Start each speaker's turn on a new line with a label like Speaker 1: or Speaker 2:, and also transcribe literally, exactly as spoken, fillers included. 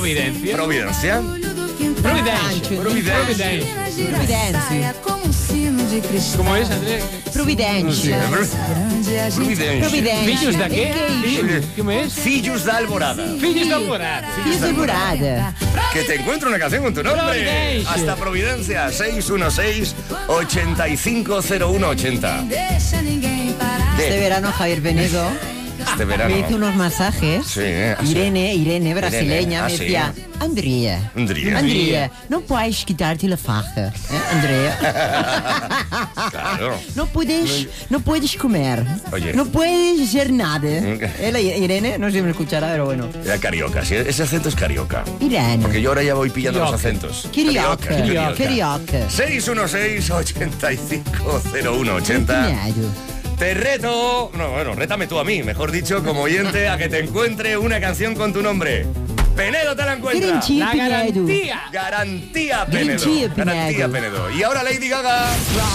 Speaker 1: Providencia.
Speaker 2: Providencia.
Speaker 1: Providencia.
Speaker 2: Providencia.
Speaker 3: Providencia.
Speaker 1: ¿Cómo es, Andrés?
Speaker 3: Providencia.
Speaker 2: Providencia.
Speaker 3: Providencia.
Speaker 1: Fillos de qué?
Speaker 3: É que é isto?
Speaker 1: Fillos, ¿cómo es?
Speaker 2: Fillos da Alborada.
Speaker 1: Fillos de Alborada.
Speaker 3: Filhos da Alvorada.
Speaker 2: Que te encuentro una canción con tu nombre.
Speaker 1: Providencia.
Speaker 2: Hasta Providencia. seis uno seis, ocho cinco cero uno ocho cero.
Speaker 3: Este verano Javier Penedo
Speaker 2: Este verano.
Speaker 3: me hizo unos masajes.
Speaker 2: Sí, ¿eh? Así.
Speaker 3: Irene, Irene, brasileña,
Speaker 2: Ah,
Speaker 3: me
Speaker 2: sí.
Speaker 3: decía, Andrea,
Speaker 2: Andrea.
Speaker 3: Andrea, no puedes quitarte la faja, ¿eh, Andrea?
Speaker 2: Claro.
Speaker 3: No puedes, no puedes comer,
Speaker 2: Oye.
Speaker 3: no puedes hacer nada. Ella, Irene, no sé si me escuchará, pero bueno.
Speaker 2: Era carioca, sí, ese acento es carioca.
Speaker 3: Irene,
Speaker 2: Porque yo ahora ya voy pillando los
Speaker 1: Carioca.
Speaker 2: acentos.
Speaker 3: carioca,
Speaker 2: Carioca.
Speaker 3: carioca.
Speaker 2: seis uno seis, ocho cinco cero uno ocho cero.
Speaker 3: Cuñado.
Speaker 2: Te reto, no, bueno, rétame tú a mí, mejor dicho, como oyente, a que te encuentre una canción con tu nombre. Penedo te la encuentra.
Speaker 3: Garantía
Speaker 1: La
Speaker 3: Pinedo.
Speaker 1: garantía.
Speaker 2: Garantía Penedo.
Speaker 3: Garantía Pinedo.
Speaker 2: Garantía Penedo. Y ahora Lady Gaga.